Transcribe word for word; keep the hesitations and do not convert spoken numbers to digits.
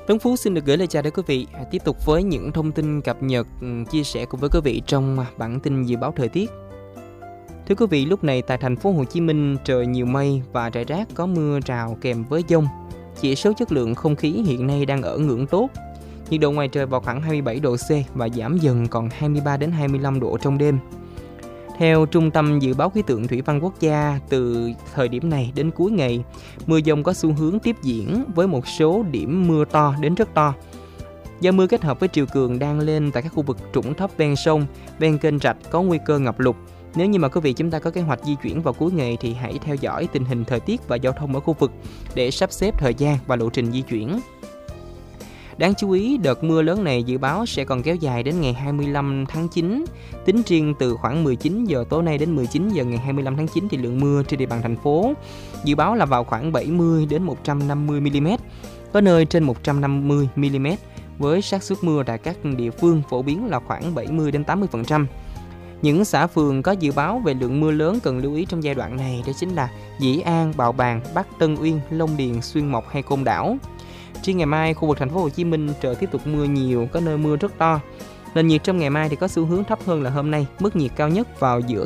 Tuấn Phú xin được gửi lời chào đến quý vị. Tiếp tục với những thông tin cập nhật chia sẻ cùng với quý vị trong bản tin dự báo thời tiết. Thưa quý vị, lúc này tại thành phố Hồ Chí Minh trời nhiều mây và rải rác có mưa rào kèm với dông. Chỉ số chất lượng không khí hiện nay đang ở ngưỡng tốt. Nhiệt độ ngoài trời vào khoảng hai mươi bảy độ C và giảm dần còn hai mươi ba đến hai mươi lăm độ trong đêm. Theo Trung tâm Dự báo Khí tượng Thủy văn Quốc gia, từ thời điểm này đến cuối ngày, mưa dông có xu hướng tiếp diễn với một số điểm mưa to đến rất to. Do mưa kết hợp với triều cường đang lên tại các khu vực trũng thấp ven sông, ven kênh rạch có nguy cơ ngập lụt. Nếu như mà quý vị chúng ta có kế hoạch di chuyển vào cuối ngày thì hãy theo dõi tình hình thời tiết và giao thông ở khu vực để sắp xếp thời gian và lộ trình di chuyển. Đáng chú ý, đợt mưa lớn này dự báo sẽ còn kéo dài đến ngày hai mươi lăm tháng chín. Tính riêng từ khoảng mười chín giờ tối nay đến mười chín giờ ngày hai mươi lăm tháng chín thì lượng mưa trên địa bàn thành phố dự báo là vào khoảng bảy mươi đến một trăm năm mươi mi-li-mét, có nơi trên một trăm năm mươi mi-li-mét, với xác suất mưa tại các địa phương phổ biến là khoảng bảy mươi đến tám mươi phần trăm. Những xã phường có dự báo về lượng mưa lớn cần lưu ý trong giai đoạn này đó chính là Dĩ An, Bào Bàng, Bắc Tân Uyên, Long Điền, Xuyên Mộc hay Côn Đảo. Riêng ngày mai, khu vực thành phố Hồ Chí Minh trời tiếp tục mưa nhiều, có nơi mưa rất to. Nền nhiệt trong ngày mai thì có xu hướng thấp hơn là hôm nay, mức nhiệt cao nhất vào giữa